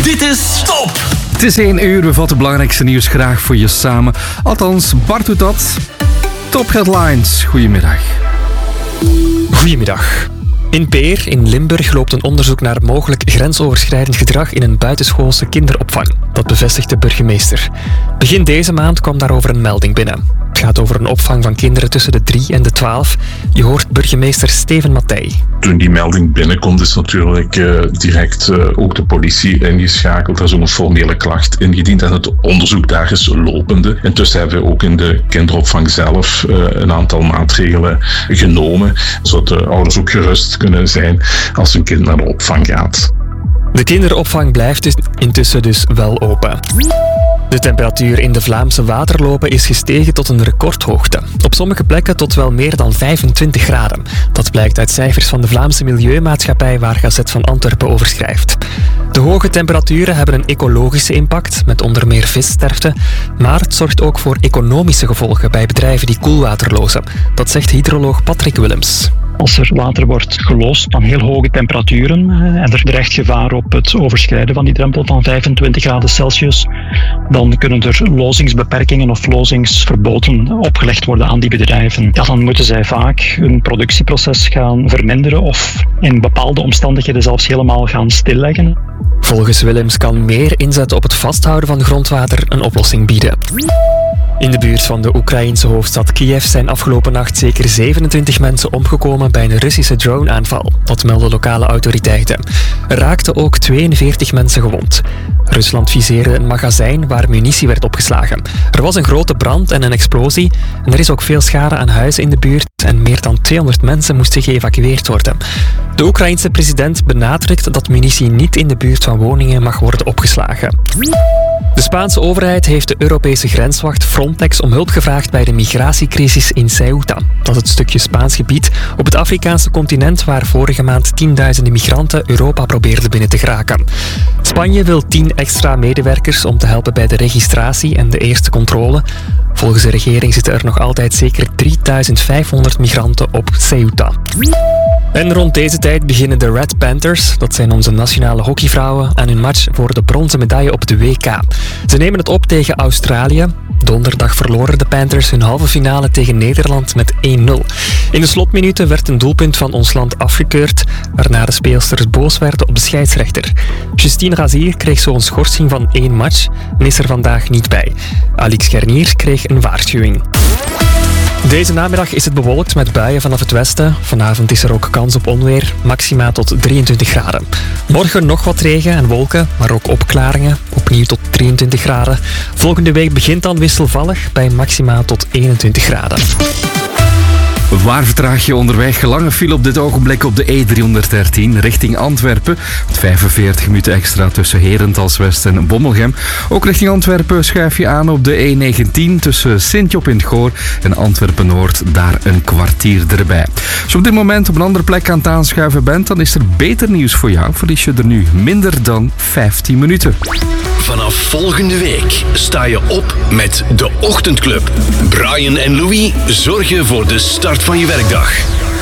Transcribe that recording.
Dit is Top! Het is 1 uur, we vatten het belangrijkste nieuws graag voor je samen. Althans, Bart doet dat. Top Headlines, goedemiddag. Goedemiddag. In Peer in Limburg loopt een onderzoek naar mogelijk grensoverschrijdend gedrag in een buitenschoolse kinderopvang. Dat bevestigt de burgemeester. Begin deze maand kwam daarover een melding binnen. Het gaat over een opvang van kinderen tussen de 3 en de 12. Je hoort burgemeester Steven Mattei. Toen die melding binnenkomt is natuurlijk direct ook de politie ingeschakeld. Er is ook een formele klacht ingediend en het onderzoek daar is lopende. Intussen hebben we ook in de kinderopvang zelf een aantal maatregelen genomen, zodat de ouders ook gerust kunnen zijn als hun kind naar de opvang gaat. De kinderopvang blijft dus intussen wel open. De temperatuur in de Vlaamse waterlopen is gestegen tot een recordhoogte. Op sommige plekken tot wel meer dan 25 graden. Dat blijkt uit cijfers van de Vlaamse Milieumaatschappij waar Gazet van Antwerpen over schrijft. De hoge temperaturen hebben een ecologische impact, met onder meer vissterfte. Maar het zorgt ook voor economische gevolgen bij bedrijven die koelwater lozen. Dat zegt hydroloog Patrick Willems. Als er water wordt geloosd aan heel hoge temperaturen en er dreigt gevaar op het overschrijden van die drempel van 25 graden Celsius, dan kunnen er lozingsbeperkingen of lozingsverboden opgelegd worden aan die bedrijven. Ja, dan moeten zij vaak hun productieproces gaan verminderen of in bepaalde omstandigheden zelfs helemaal gaan stilleggen. Volgens Willems kan meer inzet op het vasthouden van grondwater een oplossing bieden. In de buurt van de Oekraïense hoofdstad Kiev zijn afgelopen nacht zeker 27 mensen omgekomen bij een Russische droneaanval. Dat melden lokale autoriteiten. Er raakten ook 42 mensen gewond. Rusland viseerde een magazijn waar munitie werd opgeslagen. Er was een grote brand en een explosie en er is ook veel schade aan huizen in de buurt en meer dan 200 mensen moesten geëvacueerd worden. De Oekraïense president benadrukt dat munitie niet in de buurt van woningen mag worden opgeslagen. De Spaanse overheid heeft de Europese grenswacht Frontex om hulp gevraagd bij de migratiecrisis in Ceuta. Dat is het stukje Spaans gebied op het Afrikaanse continent waar vorige maand tienduizenden migranten Europa probeerden binnen te geraken. Spanje wil 10 extra medewerkers om te helpen bij de registratie en de eerste controle. Volgens de regering zitten er nog altijd zeker 3500 migranten op Ceuta. En rond deze tijd beginnen de Red Panthers, dat zijn onze nationale hockeyvrouwen, aan hun match voor de bronzen medaille op de WK. Ze nemen het op tegen Australië. Donderdag verloren de Panthers hun halve finale tegen Nederland met 1-0. In de slotminuten werd een doelpunt van ons land afgekeurd, waarna de speelsters boos werden op de scheidsrechter. Justine Razier kreeg zo een schorsing van 1 match en is er vandaag niet bij. Alix Gernier kreeg een waarschuwing. Deze namiddag is het bewolkt met buien vanaf het westen. Vanavond is er ook kans op onweer, maxima tot 23 graden. Morgen nog wat regen en wolken, maar ook opklaringen, opnieuw tot 23 graden. Volgende week begint dan wisselvallig bij maxima tot 21 graden. Waar vertraag je onderweg? Lange file op dit ogenblik op de E313 richting Antwerpen. Met 45 minuten extra tussen Herentals-West en Bommelgem. Ook richting Antwerpen schuif je aan op de E19 tussen Sint-Job in het Goor en Antwerpen-Noord. Daar een kwartier erbij. Als je op dit moment op een andere plek aan het aanschuiven bent, dan is er beter nieuws voor jou. Verlies je er nu minder dan 15 minuten. Vanaf volgende week sta je op met de Ochtendclub. Brian en Louis zorgen voor de start van je werkdag.